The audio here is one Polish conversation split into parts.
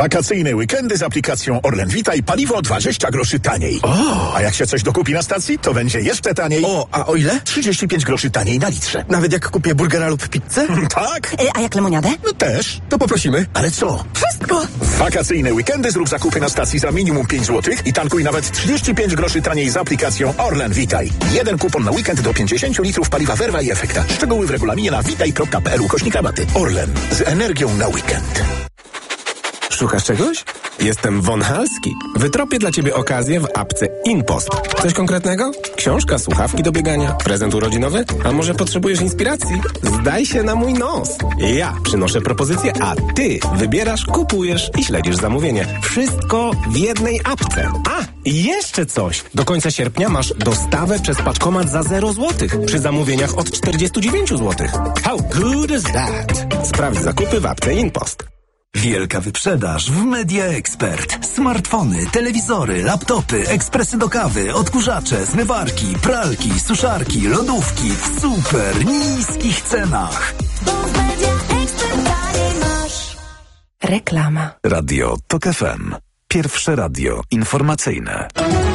Wakacyjne weekendy z aplikacją Orlen Witaj, paliwo 20 groszy taniej. O! A jak się coś dokupi na stacji, to będzie jeszcze taniej. O, a o ile? 35 groszy taniej na litrze. Nawet jak kupię burgera lub pizzę? Tak? A jak lemoniadę? No też. To poprosimy. Ale co? Wszystko! W wakacyjne weekendy zrób zakupy na stacji za minimum 5 zł i tankuj nawet 35 groszy taniej z aplikacją Orlen Witaj. Jeden kupon na weekend do 50 litrów paliwa Verva i Efekta. Szczegóły w regulaminie na witaj.pl/rabaty. Orlen. Z energią na weekend. Szukasz czegoś? Jestem Von Halski. Wytropię dla Ciebie okazję w apce InPost. Coś konkretnego? Książka, słuchawki do biegania, prezent urodzinowy? A może potrzebujesz inspiracji? Zdaj się na mój nos. Ja przynoszę propozycję, a Ty wybierasz, kupujesz i śledzisz zamówienie. Wszystko w jednej apce. A, i jeszcze coś. Do końca sierpnia masz dostawę przez paczkomat za 0 zł przy zamówieniach od 49 zł. How good is that? Sprawdź zakupy w apce InPost. Wielka wyprzedaż w Media Expert. Smartfony, telewizory, laptopy, ekspresy do kawy, odkurzacze, zmywarki, pralki, suszarki, lodówki w super niskich cenach. Bo w Media Expert taniej masz. Reklama. Radio TOK FM. Pierwsze radio informacyjne.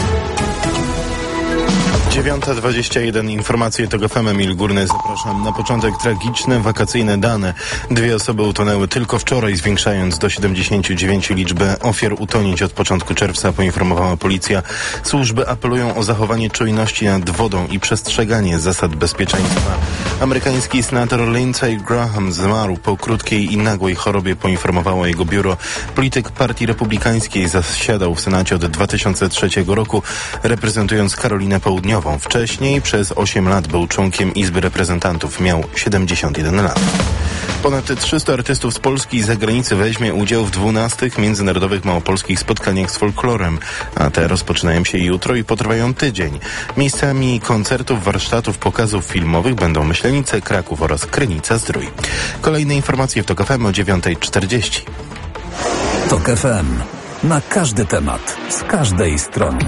9:21 informacje TOK FM. Emil Górny, zapraszam. Na początek tragiczne wakacyjne dane. 2 osoby utonęły tylko wczoraj, zwiększając do 79 liczbę ofiar utonięć od początku czerwca, poinformowała policja. Służby apelują o zachowanie czujności nad wodą i przestrzeganie zasad bezpieczeństwa. Amerykański senator Lindsey Graham zmarł po krótkiej i nagłej chorobie, poinformowało jego biuro. Polityk Partii Republikańskiej zasiadał w Senacie od 2003 roku, reprezentując Karolinę Południową. Wcześniej przez 8 lat był członkiem Izby Reprezentantów. Miał 71 lat. Ponad 300 artystów z Polski i zagranicy weźmie udział w 12 międzynarodowych małopolskich spotkaniach z folklorem, a te rozpoczynają się jutro i potrwają tydzień. Miejscami koncertów, warsztatów, pokazów filmowych będą Myślenice, Kraków oraz Krynica-Zdrój. Kolejne informacje w TOK FM o 9:40. TOK FM. Na każdy temat, z każdej strony.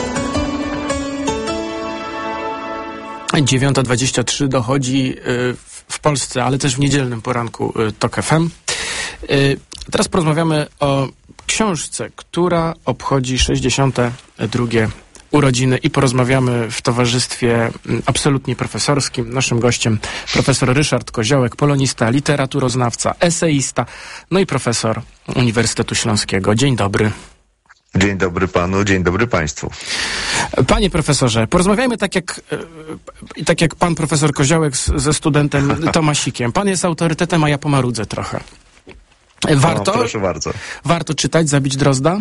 9:23 dochodzi w Polsce, ale też w niedzielnym poranku TOK FM. Teraz porozmawiamy o książce, która obchodzi 62. urodziny i porozmawiamy w towarzystwie absolutnie profesorskim. Naszym gościem profesor Ryszard Koziołek, polonista, literaturoznawca, eseista, no i profesor Uniwersytetu Śląskiego. Dzień dobry. Dzień dobry panu, dzień dobry państwu. Panie profesorze, porozmawiajmy tak jak pan profesor Koziołek ze studentem Tomasikiem. Pan jest autorytetem, a ja pomarudzę trochę. Proszę bardzo. Warto czytać Zabić Drozda?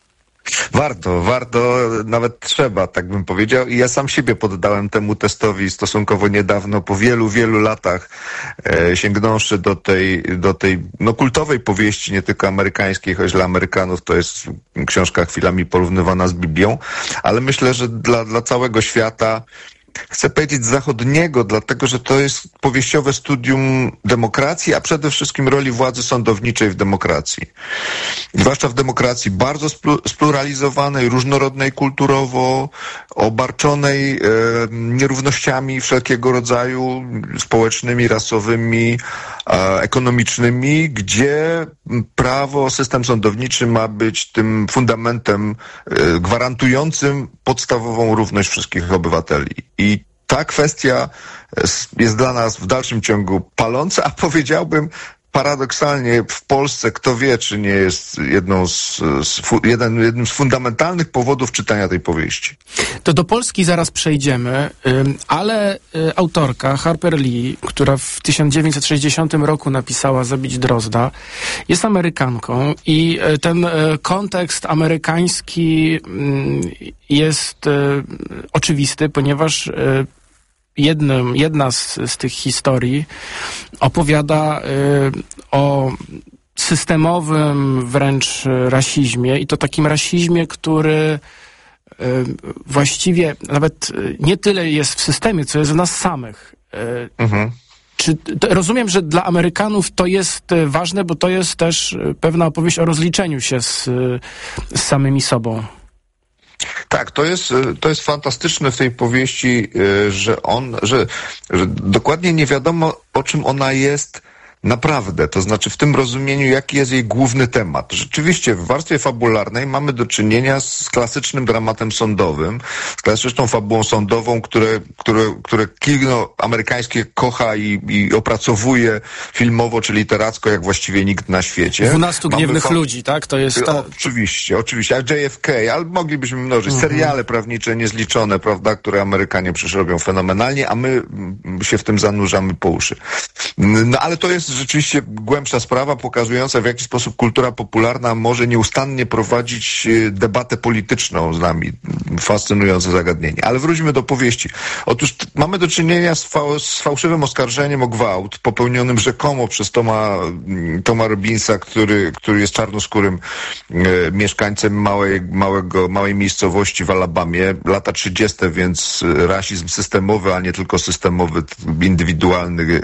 Warto, nawet trzeba, tak bym powiedział. I ja sam siebie poddałem temu testowi stosunkowo niedawno, po wielu, wielu latach, sięgnąwszy do tej kultowej powieści, nie tylko amerykańskiej, choć dla Amerykanów to jest książka chwilami porównywana z Biblią, ale myślę, że dla całego świata, chcę powiedzieć zachodniego, dlatego że to jest powieściowe studium demokracji, a przede wszystkim roli władzy sądowniczej w demokracji. Zwłaszcza w demokracji bardzo spluralizowanej, różnorodnej kulturowo, obarczonej nierównościami wszelkiego rodzaju, społecznymi, rasowymi, ekonomicznymi, gdzie prawo, system sądowniczy ma być tym fundamentem gwarantującym podstawową równość wszystkich obywateli. I ta kwestia jest dla nas w dalszym ciągu paląca, a powiedziałbym paradoksalnie w Polsce, kto wie, czy nie jest jednym z fundamentalnych powodów czytania tej powieści. To do Polski zaraz przejdziemy, ale autorka Harper Lee, która w 1960 roku napisała Zabić Drozda, jest Amerykanką i ten kontekst amerykański jest oczywisty, ponieważ jedna z tych historii opowiada o systemowym wręcz rasizmie i to takim rasizmie, który właściwie nawet nie tyle jest w systemie, co jest w nas samych. Rozumiem, że dla Amerykanów to jest ważne, bo to jest też pewna opowieść o rozliczeniu się z samymi sobą. Tak, to jest fantastyczne w tej powieści, że dokładnie nie wiadomo, o czym ona jest Naprawdę, to znaczy w tym rozumieniu, jaki jest jej główny temat. Rzeczywiście w warstwie fabularnej mamy do czynienia z klasycznym dramatem sądowym, z klasyczną fabułą sądową, które kino amerykańskie kocha i opracowuje filmowo czy literacko, jak właściwie nikt na świecie. 12 gniewnych ludzi, tak? To jest Oczywiście, a JFK, ale moglibyśmy mnożyć. Seriale prawnicze niezliczone, prawda, które Amerykanie przecież robią fenomenalnie, a my się w tym zanurzamy po uszy. No ale to jest rzeczywiście głębsza sprawa, pokazująca, w jaki sposób kultura popularna może nieustannie prowadzić debatę polityczną z nami. Fascynujące zagadnienie. Ale wróćmy do powieści. Otóż mamy do czynienia z fałszywym oskarżeniem o gwałt popełnionym rzekomo przez Toma Robbinsa, który jest czarnoskórym mieszkańcem małej miejscowości w Alabamie. Lata 30., więc rasizm systemowy, a nie tylko systemowy, indywidualny,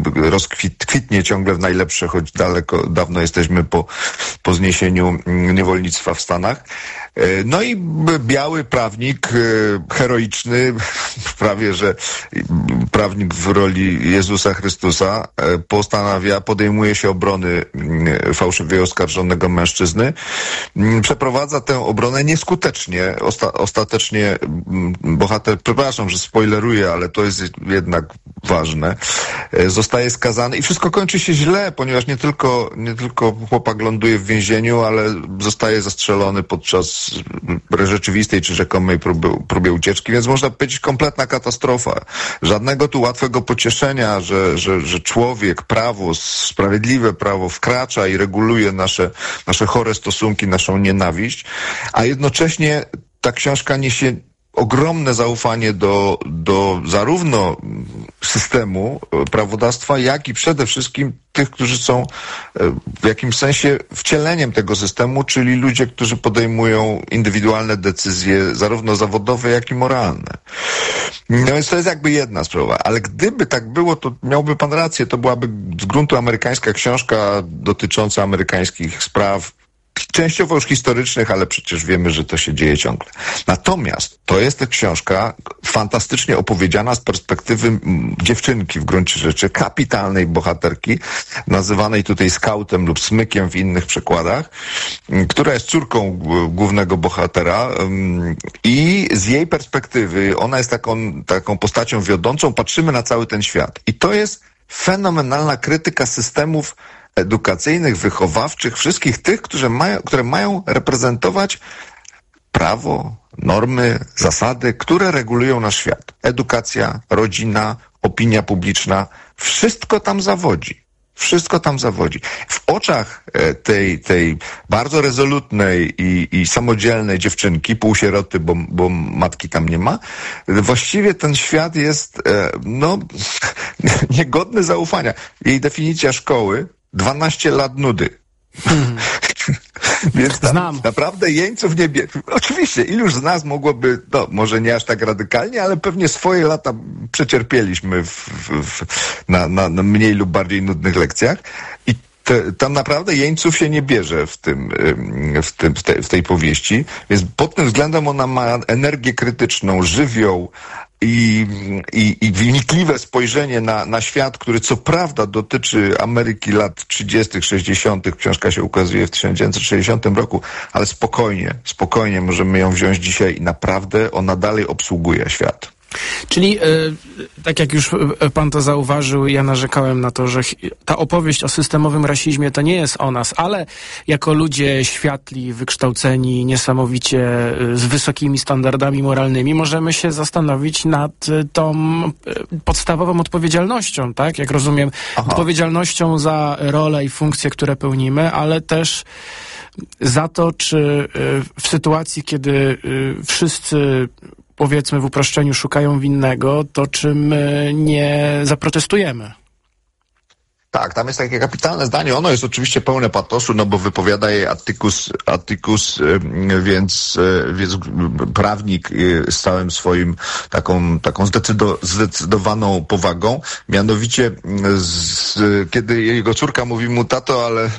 kwitnie ciągle w najlepsze, choć dawno jesteśmy po zniesieniu niewolnictwa w Stanach. No i biały prawnik, heroiczny, prawie że prawnik w roli Jezusa Chrystusa, podejmuje się obrony fałszywie oskarżonego mężczyzny. Przeprowadza tę obronę nieskutecznie. Ostatecznie bohater, przepraszam, że spoileruję, ale to jest jednak ważne, zostaje skazany i wszystko kończy się źle, ponieważ nie tylko chłopak ląduje w więzieniu, ale zostaje zastrzelony podczas rzeczywistej czy rzekomej próbie ucieczki, więc można powiedzieć kompletna katastrofa. Żadnego tu łatwego pocieszenia, że człowiek, prawo, sprawiedliwe prawo wkracza i reguluje nasze chore stosunki, naszą nienawiść, a jednocześnie ta książka niesie ogromne zaufanie do zarówno systemu prawodawstwa, jak i przede wszystkim tych, którzy są w jakimś sensie wcieleniem tego systemu, czyli ludzie, którzy podejmują indywidualne decyzje, zarówno zawodowe, jak i moralne. No więc to jest jakby jedna sprawa, ale gdyby tak było, to miałby pan rację, to byłaby z gruntu amerykańska książka dotycząca amerykańskich spraw, częściowo już historycznych, ale przecież wiemy, że to się dzieje ciągle. Natomiast to jest ta książka fantastycznie opowiedziana z perspektywy dziewczynki w gruncie rzeczy, kapitalnej bohaterki, nazywanej tutaj skautem lub smykiem w innych przekładach, która jest córką głównego bohatera i z jej perspektywy ona jest taką postacią wiodącą, patrzymy na cały ten świat. I to jest fenomenalna krytyka systemów edukacyjnych, wychowawczych, wszystkich tych, które mają reprezentować prawo, normy, zasady, które regulują nasz świat. Edukacja, rodzina, opinia publiczna, wszystko tam zawodzi. Wszystko tam zawodzi. W oczach tej bardzo rezolutnej i samodzielnej dziewczynki, półsieroty, bo matki tam nie ma, właściwie ten świat jest niegodny zaufania. Jej definicja szkoły 12 lat nudy. Więc naprawdę jeńców nie bierze. Oczywiście, iluż z nas mogłoby, może nie aż tak radykalnie, ale pewnie swoje lata przecierpieliśmy na mniej lub bardziej nudnych lekcjach. I tam naprawdę jeńców się nie bierze w tej powieści. Więc pod tym względem ona ma energię krytyczną, żywioł, i wnikliwe spojrzenie na świat, który co prawda dotyczy Ameryki lat 30., 60., książka się ukazuje w 1960 roku, ale spokojnie możemy ją wziąć dzisiaj i naprawdę ona dalej obsługuje świat. Czyli, tak jak już pan to zauważył, ja narzekałem na to, że ta opowieść o systemowym rasizmie to nie jest o nas, ale jako ludzie światli, wykształceni, niesamowicie z wysokimi standardami moralnymi, możemy się zastanowić nad tą podstawową odpowiedzialnością, tak? Jak rozumiem, odpowiedzialnością za rolę i funkcje, które pełnimy, ale też za to, czy w sytuacji, kiedy wszyscy, powiedzmy w uproszczeniu, szukają winnego, to czy my nie zaprotestujemy? Tak, tam jest takie kapitalne zdanie. Ono jest oczywiście pełne patosu, bo wypowiada je Atticus, więc prawnik z całym swoim taką zdecydowaną powagą. Mianowicie, kiedy jego córka mówi mu: tato, ale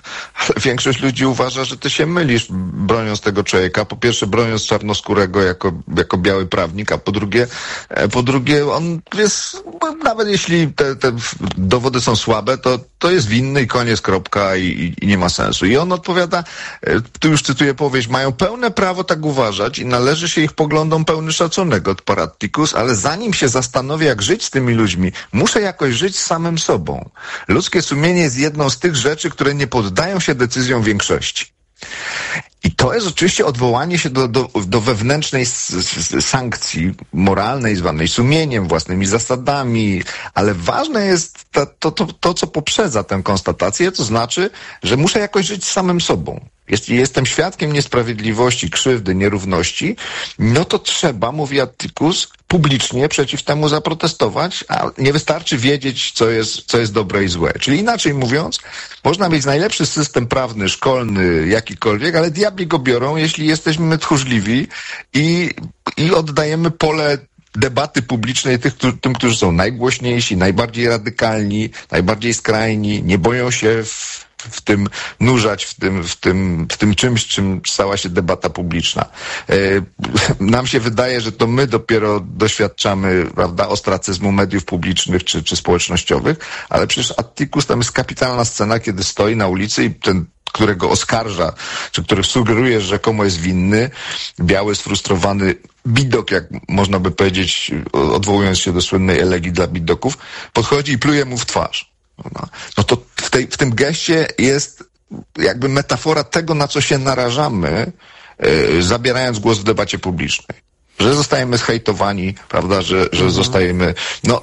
większość ludzi uważa, że ty się mylisz, broniąc tego człowieka. Po pierwsze, broniąc czarnoskórego jako biały prawnik, a po drugie on jest, nawet jeśli te dowody są słabe, to jest winny i koniec, kropka i nie ma sensu. I on odpowiada, tu już cytuję powieść, mają pełne prawo tak uważać i należy się ich poglądom pełny szacunek od Paradticus, ale zanim się zastanowię, jak żyć z tymi ludźmi, muszę jakoś żyć z samym sobą. Ludzkie sumienie jest jedną z tych rzeczy, które nie poddają się decyzjom większości. I to jest oczywiście odwołanie się do wewnętrznej sankcji moralnej, zwanej sumieniem, własnymi zasadami, ale ważne jest to, co poprzedza tę konstatację, to znaczy, że muszę jakoś żyć z samym sobą. Jeśli jestem świadkiem niesprawiedliwości, krzywdy, nierówności, no to trzeba, mówi Atticus, publicznie przeciw temu zaprotestować, a nie wystarczy wiedzieć, co jest dobre i złe. Czyli inaczej mówiąc, można mieć najlepszy system prawny, szkolny, jakikolwiek, ale diabli go biorą, jeśli jesteśmy tchórzliwi i oddajemy pole debaty publicznej tym, którzy są najgłośniejsi, najbardziej radykalni, najbardziej skrajni, nie boją się w tym nurzać, w tym czymś, czym stała się debata publiczna. Nam się wydaje, że to my dopiero doświadczamy, prawda, ostracyzmu mediów publicznych czy społecznościowych, ale przecież Atticus, tam jest kapitalna scena, kiedy stoi na ulicy i ten, którego oskarża, czy który sugeruje, że rzekomo jest winny, biały, sfrustrowany bidok, jak można by powiedzieć, odwołując się do słynnej elegii dla bidoków, podchodzi i pluje mu w twarz. No to w tym geście jest jakby metafora tego, na co się narażamy, zabierając głos w debacie publicznej. Że zostajemy zhejtowani, prawda, że zostajemy...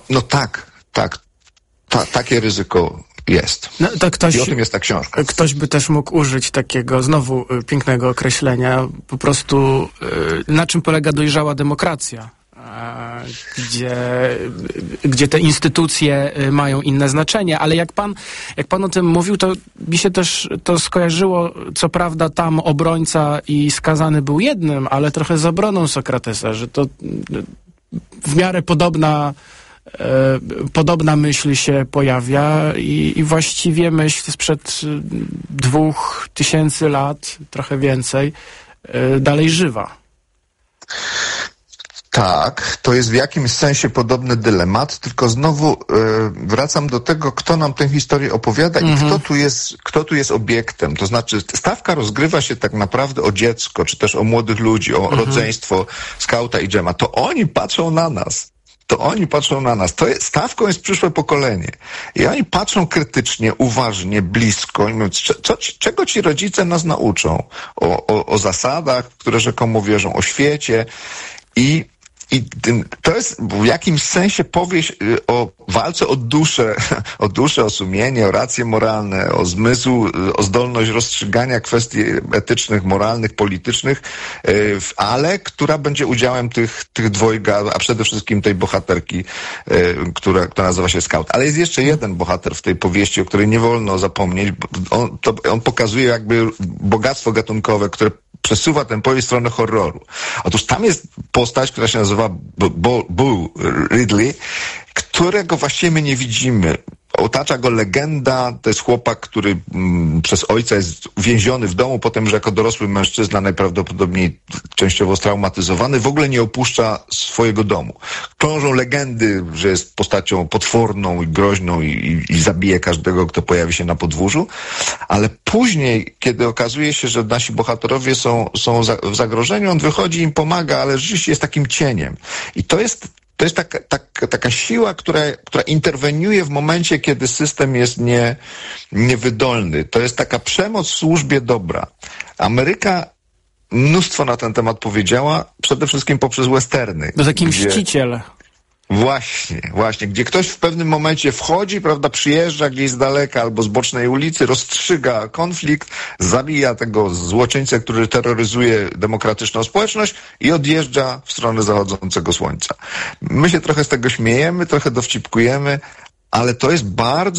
Takie ryzyko jest. No, to i o tym jest ta książka. Ktoś by też mógł użyć takiego znowu pięknego określenia, po prostu na czym polega dojrzała demokracja. Gdzie te instytucje mają inne znaczenie, ale jak pan o tym mówił, to mi się też to skojarzyło, co prawda tam obrońca i skazany był jednym, ale trochę z obroną Sokratesa, że to w miarę podobna myśl się pojawia i właściwie myśl sprzed 2000 lat, trochę więcej, dalej żywa. Tak, to jest w jakimś sensie podobny dylemat, tylko znowu wracam do tego, kto nam tę historię opowiada i kto tu jest obiektem. To znaczy stawka rozgrywa się tak naprawdę o dziecko, czy też o młodych ludzi, o rodzeństwo Skauta i Dżema. To oni patrzą na nas. Stawką jest przyszłe pokolenie. I oni patrzą krytycznie, uważnie, blisko i mówią, czego ci rodzice nas nauczą? O zasadach, w które rzekomo wierzą, o świecie. I to jest w jakimś sensie powieść o walce o duszę, o sumienie, o racje moralne, o zmysł, o zdolność rozstrzygania kwestii etycznych, moralnych, politycznych, ale która będzie udziałem tych dwojga, a przede wszystkim tej bohaterki, która nazywa się Scout. Ale jest jeszcze jeden bohater w tej powieści, o której nie wolno zapomnieć. On pokazuje jakby bogactwo gatunkowe, które przesuwa tę powieść w stronę horroru. Otóż tam jest postać, która się nazywa Bo Ridley, którego właściwie my nie widzimy. Otacza go legenda, to jest chłopak, który przez ojca jest uwięziony w domu, potem, że jako dorosły mężczyzna najprawdopodobniej częściowo straumatyzowany, w ogóle nie opuszcza swojego domu. Krążą legendy, że jest postacią potworną i groźną i zabije każdego, kto pojawi się na podwórzu, ale później, kiedy okazuje się, że nasi bohaterowie są w zagrożeniu, on wychodzi, im pomaga, ale rzeczywiście jest takim cieniem. I to jest taka siła, która interweniuje w momencie, kiedy system jest niewydolny. To jest taka przemoc w służbie dobra. Ameryka mnóstwo na ten temat powiedziała, przede wszystkim poprzez westerny. To taki mściciel. Właśnie, gdzie ktoś w pewnym momencie wchodzi, prawda, przyjeżdża gdzieś z daleka albo z bocznej ulicy, rozstrzyga konflikt, zabija tego złoczyńcę, który terroryzuje demokratyczną społeczność i odjeżdża w stronę zachodzącego słońca. My się trochę z tego śmiejemy, trochę dowcipkujemy, ale to jest bardzo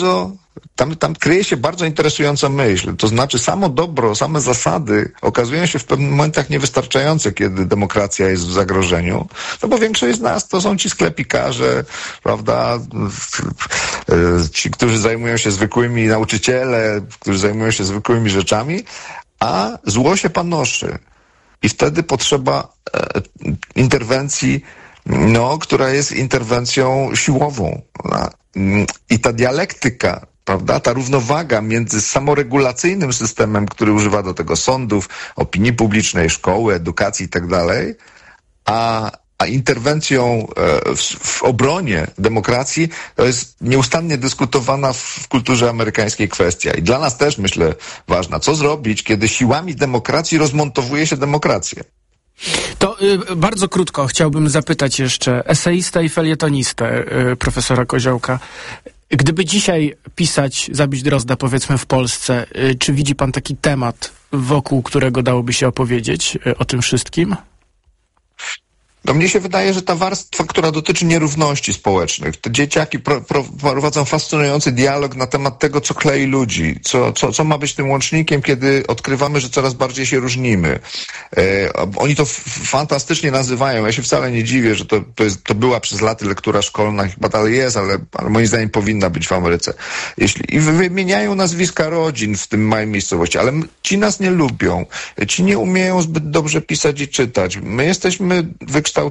Tam kryje się bardzo interesująca myśl. To znaczy samo dobro, same zasady okazują się w pewnych momentach niewystarczające, kiedy demokracja jest w zagrożeniu. No bo większość z nas to są ci sklepikarze, prawda? Ci, którzy zajmują się zwykłymi nauczyciele, którzy zajmują się zwykłymi rzeczami, a zło się panoszy. I wtedy potrzeba interwencji, która jest interwencją siłową. I ta dialektyka, prawda, ta równowaga między samoregulacyjnym systemem, który używa do tego sądów, opinii publicznej, szkoły, edukacji i tak dalej, a interwencją w obronie demokracji, to jest nieustannie dyskutowana w kulturze amerykańskiej kwestia. I dla nas też, myślę, ważna. Co zrobić, kiedy siłami demokracji rozmontowuje się demokrację? To bardzo krótko chciałbym zapytać jeszcze eseistę i felietonistę profesora Koziołka. Gdyby dzisiaj pisać Zabić Drozda, powiedzmy, w Polsce, czy widzi pan taki temat, wokół którego dałoby się opowiedzieć o tym wszystkim? No mnie się wydaje, że ta warstwa, która dotyczy nierówności społecznych, te dzieciaki prowadzą fascynujący dialog na temat tego, co klei ludzi, co ma być tym łącznikiem, kiedy odkrywamy, że coraz bardziej się różnimy. Oni to fantastycznie nazywają. Ja się wcale nie dziwię, że to była przez lata lektura szkolna, chyba dalej jest, ale moim zdaniem powinna być w Ameryce. I wymieniają nazwiska rodzin w tym małej miejscowości, ale ci nas nie lubią. Ci nie umieją zbyt dobrze pisać i czytać. My jesteśmy wykształceni.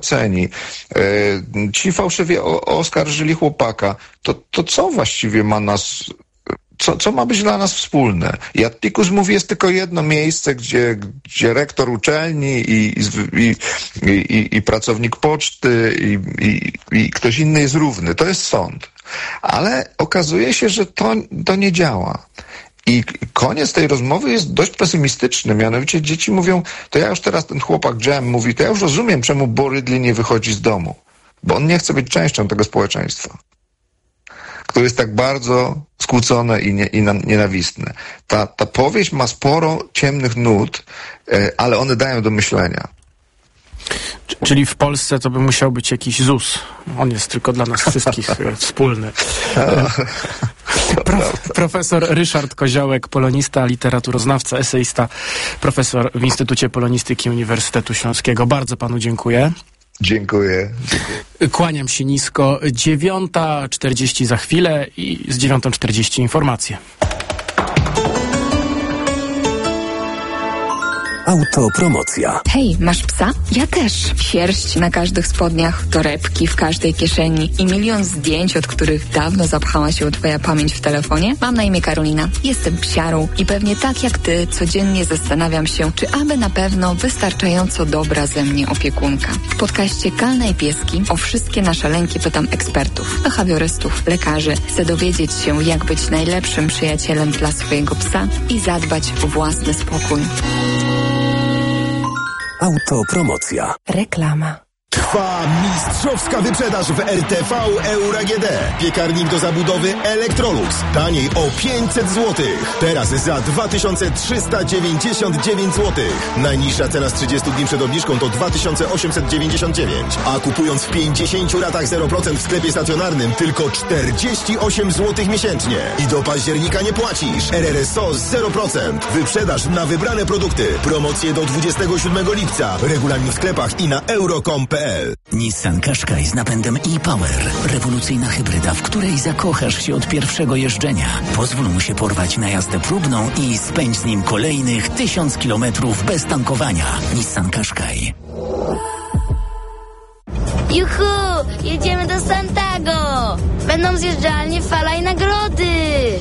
Ci fałszywie oskarżyli chłopaka. To co właściwie ma nas... Co ma być dla nas wspólne? I Atticus mówi, jest tylko jedno miejsce, gdzie rektor uczelni i pracownik poczty i ktoś inny jest równy. To jest sąd. Ale okazuje się, że to nie działa. I koniec tej rozmowy jest dość pesymistyczny, mianowicie dzieci mówią, to ja już teraz, ten chłopak Jem mówi, to ja już rozumiem, czemu Bo Ridley nie wychodzi z domu, bo on nie chce być częścią tego społeczeństwa, które jest tak bardzo skłócone i nienawistne. Ta powieść ma sporo ciemnych nut, ale one dają do myślenia. Czyli w Polsce to by musiał być jakiś ZUS. On jest tylko dla nas wszystkich wspólny. Profesor Ryszard Koziołek, polonista, literaturoznawca, eseista, profesor w Instytucie Polonistyki Uniwersytetu Śląskiego. Bardzo panu dziękuję. Dziękuję. Kłaniam się nisko. 9:40 za chwilę i z 9:40 informacje. Autopromocja. Hej, masz psa? Ja też. Sierść na każdych spodniach, torebki w każdej kieszeni i milion zdjęć, od których dawno zapchała się twoja pamięć w telefonie? Mam na imię Karolina. Jestem psiarą i pewnie tak jak ty codziennie zastanawiam się, czy aby na pewno wystarczająco dobra ze mnie opiekunka. W podcaście Kalna i Pieski o wszystkie nasze lęki pytam ekspertów, behawiorystów, lekarzy. Chcę dowiedzieć się, jak być najlepszym przyjacielem dla swojego psa i zadbać o własny spokój. Autopromocja. Reklama. Trwa mistrzowska wyprzedaż w RTV Euro AGD. Piekarnik do zabudowy Electrolux. Taniej o 500 zł. Teraz za 2399 zł. Najniższa cena z 30 dni przed obniżką to 2899. A kupując w 50 ratach 0% w sklepie stacjonarnym tylko 48 zł miesięcznie. I do października nie płacisz. RRSO 0%. Wyprzedaż na wybrane produkty. Promocje do 27 lipca. Regulamin w sklepach i na euro.com.pl. Nissan Qashqai z napędem e-Power. Rewolucyjna hybryda, w której zakochasz się od pierwszego jeżdżenia. Pozwól mu się porwać na jazdę próbną i spędź z nim kolejnych 1000 kilometrów bez tankowania. Nissan Qashqai. Juhu! Jedziemy do Santago! Będą zjeżdżalnie, fala i nagrody!